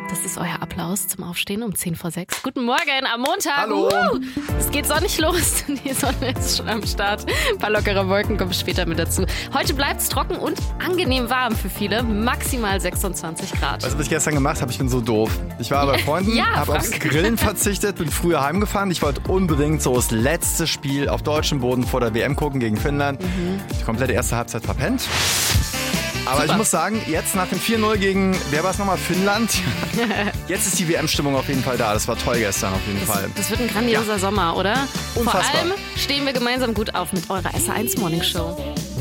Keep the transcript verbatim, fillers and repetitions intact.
Das ist euer Applaus zum Aufstehen um zehn vor sechs. Guten Morgen am Montag. Hallo. Uh, es geht sonnig los. Die Sonne ist schon am Start. Ein paar lockere Wolken kommen später mit dazu. Heute bleibt es trocken und angenehm warm für viele. Maximal sechsundzwanzig Grad. Weißt du, was ich gestern gemacht habe? Ich bin so doof. Ich war bei Freunden, Ja, habe aufs Grillen verzichtet, bin früher heimgefahren. Ich wollte unbedingt so das letzte Spiel auf deutschem Boden vor der W M gucken gegen Finnland. Mhm. Die komplette erste Halbzeit verpennt. Aber Super. Ich muss sagen, jetzt nach dem vier null gegen, wer war es nochmal, Finnland? Jetzt ist die W M-Stimmung auf jeden Fall da. Das war toll gestern auf jeden das, Fall. Das wird ein grandioser ja. Sommer, oder? Unfassbar. Vor allem stehen wir gemeinsam gut auf mit eurer S A eins Morning Show.